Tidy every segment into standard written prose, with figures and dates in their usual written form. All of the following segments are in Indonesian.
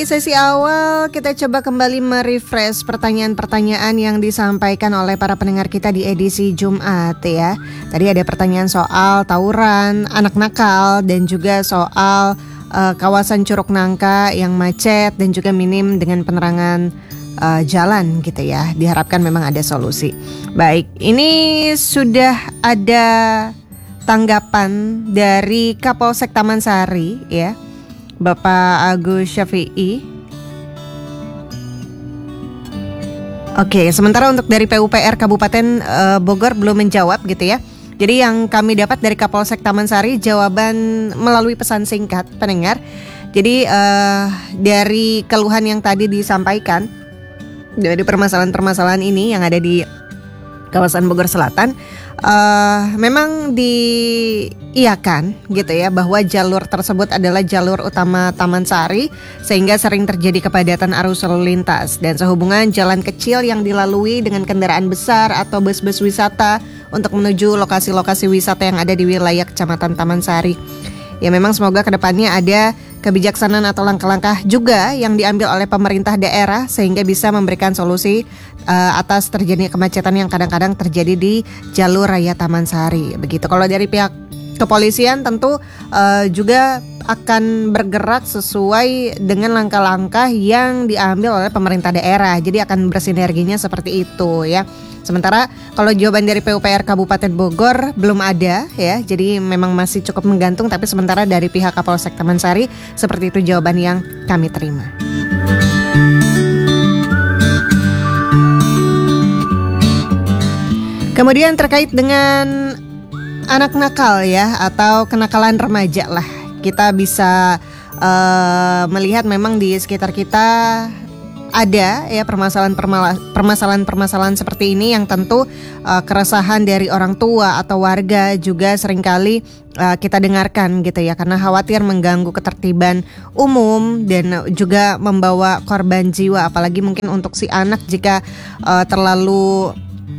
Di sesi awal kita coba kembali merefresh pertanyaan-pertanyaan yang disampaikan oleh para pendengar kita di edisi Jumat ya. Tadi ada pertanyaan soal tawuran, anak nakal, dan juga soal kawasan Curug Nangka yang macet dan juga minim dengan penerangan jalan gitu ya. Diharapkan memang ada solusi. Baik, ini sudah ada tanggapan dari Kapolsek Taman Sari ya, Bapak Agus Syafi'i. Oke, sementara untuk dari PUPR Kabupaten Bogor belum menjawab gitu ya. Jadi yang kami dapat dari Kapolsek Taman Sari jawaban melalui pesan singkat pendengar. Jadi dari keluhan yang tadi disampaikan dari permasalahan-permasalahan ini yang ada di kawasan Bogor Selatan, memang diiyakan gitu ya bahwa jalur tersebut adalah jalur utama Taman Sari sehingga sering terjadi kepadatan arus lalu lintas dan sehubungan jalan kecil yang dilalui dengan kendaraan besar atau bus-bus wisata untuk menuju lokasi-lokasi wisata yang ada di wilayah Kecamatan Taman Sari. Ya memang semoga kedepannya ada kebijaksanaan atau langkah-langkah juga yang diambil oleh pemerintah daerah sehingga bisa memberikan solusi atas terjadinya kemacetan yang kadang-kadang terjadi di jalur raya Taman Sari. Begitu. Kalau dari pihak kepolisian tentu juga akan bergerak sesuai dengan langkah-langkah yang diambil oleh pemerintah daerah. Jadi akan bersinerginya seperti itu ya. Sementara kalau jawaban dari PUPR Kabupaten Bogor belum ada ya, jadi memang masih cukup menggantung. Tapi sementara dari pihak Kapolsek Taman Sari seperti itu jawaban yang kami terima. Kemudian terkait dengan anak nakal ya atau kenakalan remaja lah, kita bisa melihat memang di sekitar kita ada ya permasalahan-permasalahan seperti ini yang tentu keresahan dari orang tua atau warga juga seringkali kita dengarkan gitu ya, karena khawatir mengganggu ketertiban umum dan juga membawa korban jiwa, apalagi mungkin untuk si anak jika terlalu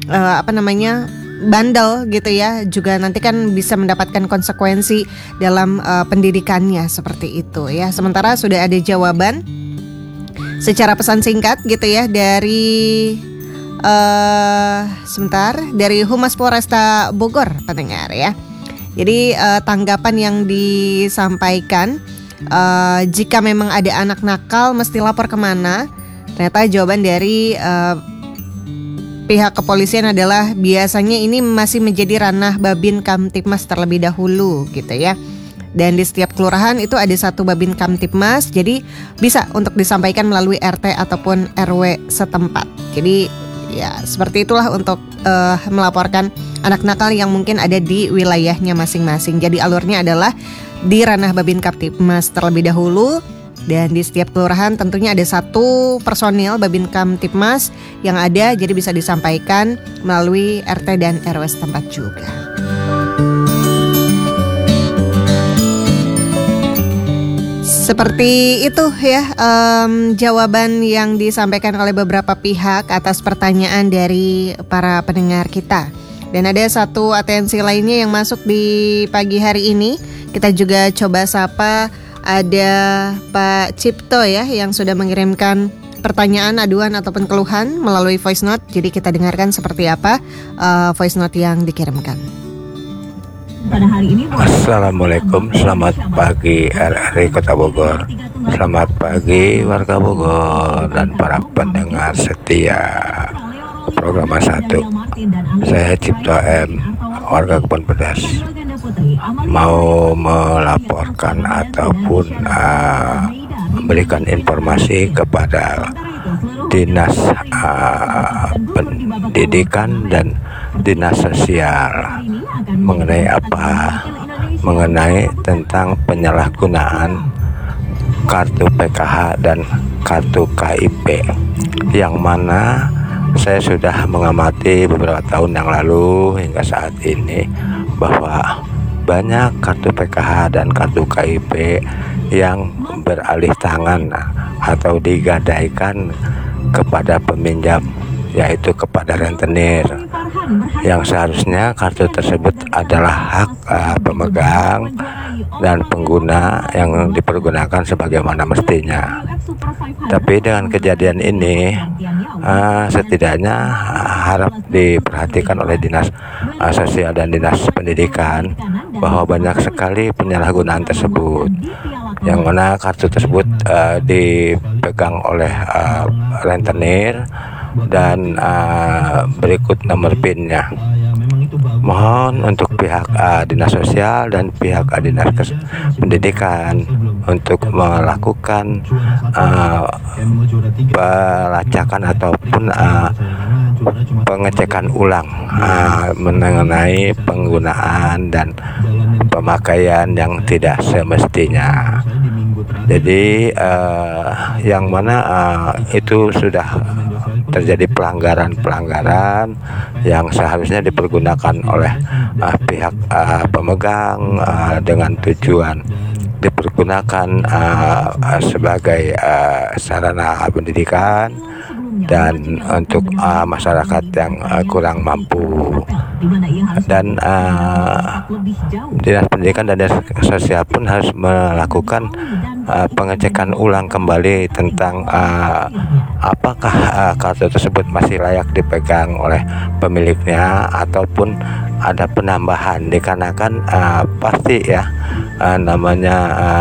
bandel gitu ya, juga nanti kan bisa mendapatkan konsekuensi dalam pendidikannya seperti itu ya. Sementara sudah ada jawaban secara pesan singkat gitu ya dari dari Humas Polresta Bogor pendengar ya. Jadi tanggapan yang disampaikan, jika memang ada anak nakal mesti lapor kemana. Ternyata jawaban dari pihak kepolisian adalah biasanya ini masih menjadi ranah Babin Kamtibmas terlebih dahulu gitu ya. Dan di setiap kelurahan itu ada satu Babin Kamtibmas, jadi bisa untuk disampaikan melalui RT ataupun RW setempat. Jadi ya seperti itulah untuk melaporkan anak nakal yang mungkin ada di wilayahnya masing-masing. Jadi alurnya adalah di ranah Babin Kamtibmas terlebih dahulu. Dan di setiap kelurahan tentunya ada satu personil Babin Kamtibmas yang ada, jadi bisa disampaikan melalui RT dan RW setempat juga. Seperti itu ya jawaban yang disampaikan oleh beberapa pihak atas pertanyaan dari para pendengar kita. Dan ada satu atensi lainnya yang masuk di pagi hari ini. Kita juga coba sapa, ada Pak Cipto ya yang sudah mengirimkan pertanyaan, aduan ataupun keluhan melalui voice note. Jadi kita dengarkan seperti apa voice note yang dikirimkan. Pada hari ini, Assalamualaikum, selamat pagi RRI Kota Bogor. Selamat pagi warga Bogor dan para pendengar setia program 1. Saya Cipto M, warga Kebon Pedas, mau melaporkan ataupun memberikan informasi kepada Dinas Pendidikan dan Dinas Sosial mengenai tentang penyalahgunaan kartu PKH dan kartu KIP, yang mana saya sudah mengamati beberapa tahun yang lalu hingga saat ini bahwa banyak kartu PKH dan kartu KIP yang beralih tangan atau digadaikan kepada peminjam yaitu kepada rentenir, yang seharusnya kartu tersebut adalah hak pemegang dan pengguna yang dipergunakan sebagaimana mestinya. Tapi dengan kejadian ini setidaknya harap diperhatikan oleh Dinas Sosial dan Dinas Pendidikan bahwa banyak sekali penyalahgunaan tersebut, yang mana kartu tersebut dipegang oleh rentenir dan berikut nomor PIN-nya. Mohon untuk pihak Dinas Sosial dan pihak Dinas Pendidikan untuk melakukan pelacakan ataupun pengecekan ulang mengenai penggunaan dan pemakaian yang tidak semestinya. Jadi yang mana itu sudah terjadi pelanggaran yang seharusnya dipergunakan oleh pihak pemegang dengan tujuan dipergunakan sebagai sarana pendidikan dan untuk masyarakat yang kurang mampu. Dan Dinas Pendidikan dan Dinas Sosial pun harus melakukan pengecekan ulang kembali tentang apakah kartu tersebut masih layak dipegang oleh pemiliknya ataupun ada penambahan, dikarenakan pasti ya namanya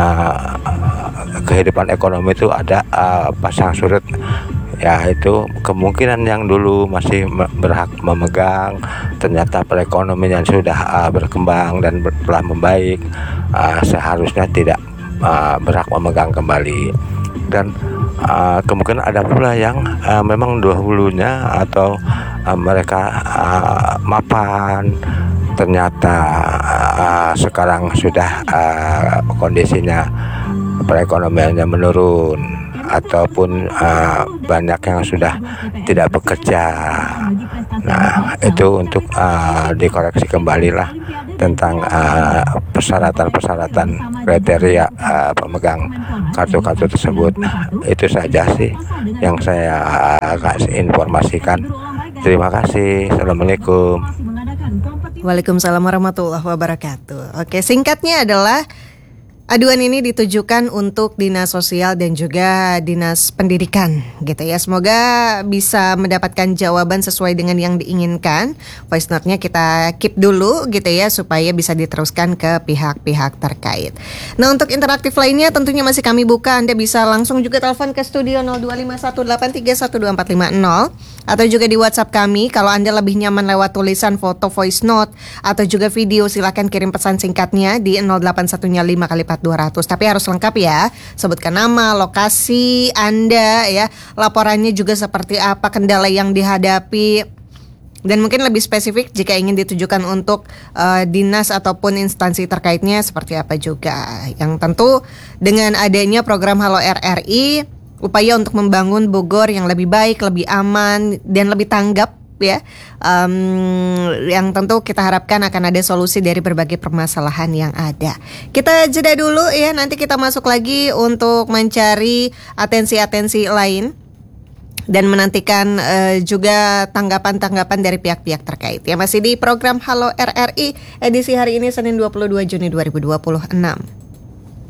kehidupan ekonomi itu ada pasang surut, ya itu kemungkinan yang dulu masih berhak memegang ternyata perekonomian sudah berkembang dan telah membaik, seharusnya tidak berhak memegang kembali. Dan kemungkinan ada pula yang memang dahulunya atau mereka mapan, ternyata sekarang sudah kondisinya perekonomiannya menurun ataupun banyak yang sudah tidak bekerja. Nah, itu untuk dikoreksi kembali lah tentang persyaratan-persyaratan kriteria pemegang kartu-kartu tersebut. Itu saja sih yang saya kasih informasikan. Terima kasih. Assalamualaikum. Waalaikumsalam warahmatullahi wabarakatuh. Oke, singkatnya adalah aduan ini ditujukan untuk Dinas Sosial dan juga Dinas Pendidikan gitu ya. Semoga bisa mendapatkan jawaban sesuai dengan yang diinginkan. Voice note-nya kita keep dulu gitu ya supaya bisa diteruskan ke pihak-pihak terkait. Nah, untuk interaktif lainnya tentunya masih kami buka. Anda bisa langsung juga telepon ke studio 025183124450 atau juga di WhatsApp kami. Kalau Anda lebih nyaman lewat tulisan, foto, voice note atau juga video, silakan kirim pesan singkatnya di 0815 200. Tapi harus lengkap ya. Sebutkan nama, lokasi Anda ya, laporannya juga seperti apa, kendala yang dihadapi, dan mungkin lebih spesifik jika ingin ditujukan untuk dinas ataupun instansi terkaitnya seperti apa juga. Yang tentu dengan adanya program Halo RRI, upaya untuk membangun Bogor yang lebih baik, lebih aman dan lebih tanggap ya, yang tentu kita harapkan akan ada solusi dari berbagai permasalahan yang ada. Kita jeda dulu ya, nanti kita masuk lagi untuk mencari atensi-atensi lain dan menantikan juga tanggapan-tanggapan dari pihak-pihak terkait ya. Masih di program Halo RRI edisi hari ini Senin 22 Juni 2026.